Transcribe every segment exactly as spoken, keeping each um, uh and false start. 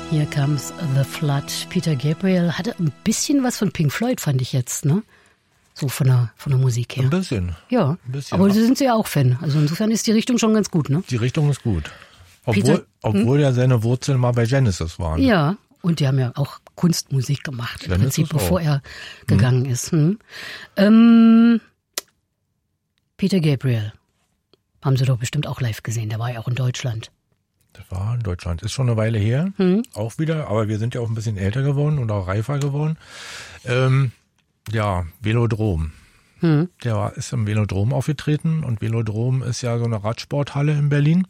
Here Comes the Flood. Peter Gabriel hatte ein bisschen was von Pink Floyd, fand ich jetzt, ne? So von der, von der Musik her. Ein bisschen. Ja, ein bisschen. Aber Sie sind ja auch Fan. Also insofern ist die Richtung schon ganz gut, ne? Die Richtung ist gut. Obwohl, Peter, obwohl hm? ja seine Wurzeln mal bei Genesis waren. Ja, und die haben ja auch Kunstmusik gemacht, im Genesis Prinzip, bevor auch. er gegangen hm. ist. Hm. Ähm, Peter Gabriel haben Sie doch bestimmt auch live gesehen. Der war ja auch in Deutschland. Das war in Deutschland. Ist schon eine Weile her. Hm. Auch wieder. Aber wir sind ja auch ein bisschen älter geworden und auch reifer geworden. Ähm, ja, Velodrom. Hm. Der war, ist im Velodrom aufgetreten. Und Velodrom ist ja so eine Radsporthalle in Berlin.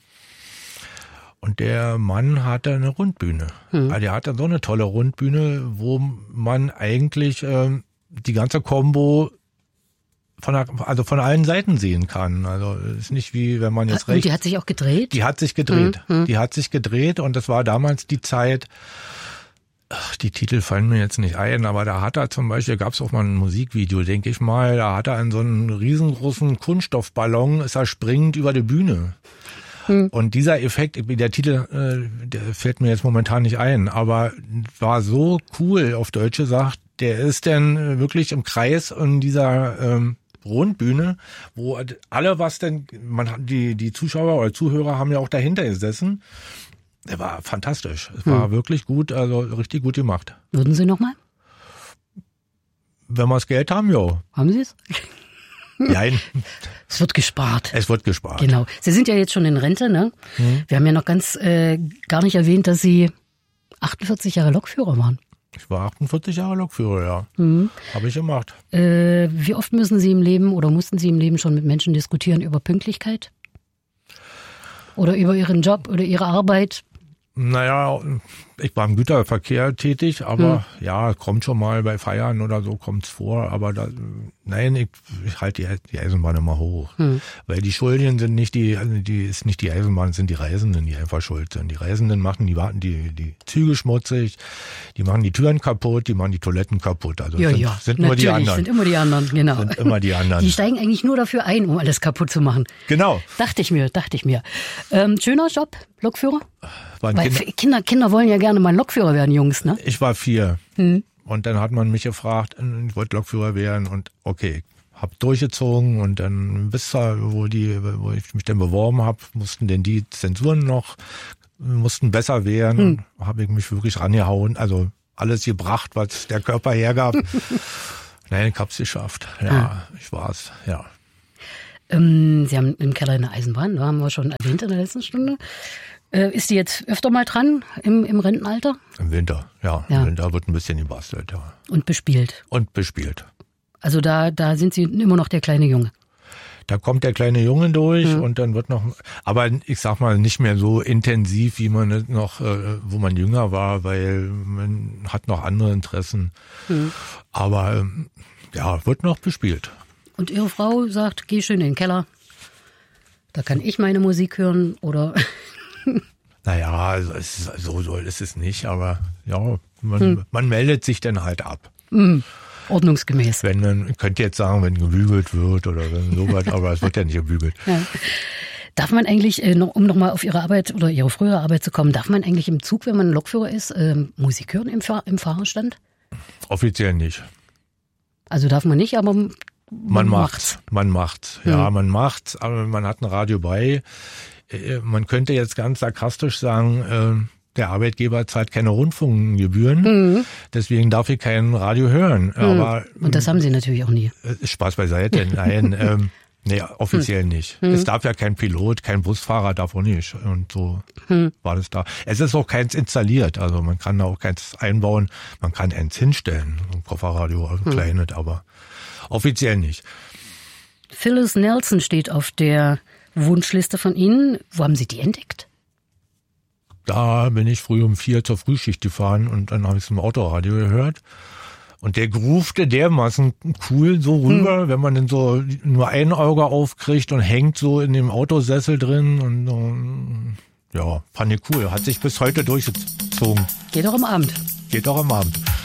Und der Mann hatte eine Rundbühne. Hm. Also der hatte so eine tolle Rundbühne, wo man eigentlich ähm, die ganze Combo von der, also von allen Seiten sehen kann. Also ist nicht wie wenn man jetzt und rechts. Die hat sich auch gedreht? Die hat sich gedreht. Hm, hm. Die hat sich gedreht und das war damals die Zeit. Ach, die Titel fallen mir jetzt nicht ein, aber da hat er zum Beispiel, gab es auch mal ein Musikvideo, denke ich mal, da hat er in so einen riesengroßen Kunststoffballon, ist er springend über die Bühne. Hm. Und dieser Effekt, der Titel, äh, der fällt mir jetzt momentan nicht ein, aber war so cool, auf Deutsch gesagt, der ist dann wirklich im Kreis in dieser ähm, Rundbühne, wo alle was denn, man hat die die Zuschauer oder Zuhörer haben ja auch dahinter gesessen. Der war fantastisch. Es war hm. wirklich gut, also richtig gut gemacht. Würden Sie nochmal? Wenn wir das Geld haben, ja. Haben Sie es? Nein. Es wird gespart. Es wird gespart. Genau. Sie sind ja jetzt schon in Rente, ne? Hm. Wir haben ja noch ganz äh, gar nicht erwähnt, dass Sie achtundvierzig Jahre Lokführer waren. Ich war achtundvierzig Jahre Lokführer, ja. Mhm. Habe ich gemacht. Äh, wie oft müssen Sie im Leben oder mussten Sie im Leben schon mit Menschen diskutieren über Pünktlichkeit? Oder über Ihren Job oder Ihre Arbeit? Naja, ich war im Güterverkehr tätig, aber hm. ja, kommt schon mal bei Feiern oder so, kommt's vor. Aber da, nein, ich, ich halte die, die Eisenbahn immer hoch. Hm. Weil die Schuldigen sind nicht die, die ist nicht die Eisenbahn, sind die Reisenden, die einfach schuld sind. Die Reisenden machen die, die, die Züge schmutzig, die machen die Türen kaputt, die machen die Toiletten kaputt. Also ja, sind, ja, sind nur die anderen. sind immer die anderen, genau. Sind immer die anderen. Die steigen eigentlich nur dafür ein, um alles kaputt zu machen. Genau. Dachte ich mir, dachte ich mir. Ähm, schöner Job, Lokführer? Weil Kinder, Kinder, Kinder wollen ja gerne mal Lokführer werden, Jungs, ne? Ich war vier. Hm. Und dann hat man mich gefragt, ich wollte Lokführer werden und okay, hab durchgezogen und dann bis wo die, wo ich mich dann beworben habe, mussten denn die Zensuren noch, mussten besser werden. Hm. Habe ich mich wirklich rangehauen, also alles gebracht, was der Körper hergab. Nein, ich hab's geschafft. Ja, ah. ich war's, ja. Ähm, Sie haben im Keller eine Eisenbahn, da haben wir schon erwähnt in der letzten Stunde. Äh, ist die jetzt öfter mal dran im, im Rentenalter? Im Winter, ja. ja. Im Winter wird ein bisschen gebastelt, ja. Und bespielt? Und bespielt. Also da, da sind Sie immer noch der kleine Junge? Da kommt der kleine Junge durch hm. und dann wird noch, aber ich sag mal nicht mehr so intensiv, wie man noch, wo man jünger war, weil man hat noch andere Interessen. Hm. Aber ja, wird noch bespielt. Und Ihre Frau sagt, geh schön in den Keller, da kann ich meine Musik hören oder... Naja, also es ist, so soll es ist nicht, aber ja, man, hm. man meldet sich dann halt ab. Hm. Ordnungsgemäß. Wenn man, ich könnte jetzt sagen, wenn gebügelt wird oder wenn sowas, aber es wird ja nicht gebügelt. Ja. Darf man eigentlich, um nochmal auf Ihre Arbeit oder Ihre frühere Arbeit zu kommen, darf man eigentlich im Zug, wenn man Lokführer ist, Musik hören im, Fahr- im Fahrerstand? Offiziell nicht. Also darf man nicht, aber man, man macht's. macht's. Man macht's, ja, hm. man macht's, aber man hat ein Radio bei. Man könnte jetzt ganz sarkastisch sagen, der Arbeitgeber zahlt keine Rundfunkgebühren, mhm. deswegen darf ich kein Radio hören. Mhm. Aber und das haben Sie natürlich auch nie. Spaß beiseite, nein, ähm, nee, offiziell mhm. nicht. Mhm. Es darf ja kein Pilot, kein Busfahrer, darf auch nicht. Und so mhm. war das da. Es ist auch keins installiert, also man kann da auch keins einbauen. Man kann eins hinstellen, ein Kofferradio, ein mhm. kleines, aber offiziell nicht. Phyllis Nelson steht auf der Wunschliste von Ihnen. Wo haben Sie die entdeckt? Da bin ich früh um vier zur Frühschicht gefahren und dann habe ich es im Autoradio gehört. Und der groovte dermaßen cool so rüber, hm. wenn man dann so nur ein Auge aufkriegt und hängt so in dem Autosessel drin. Und, und ja, fand ich cool. Hat sich bis heute durchgezogen. Geht auch am Abend. Geht auch am Abend.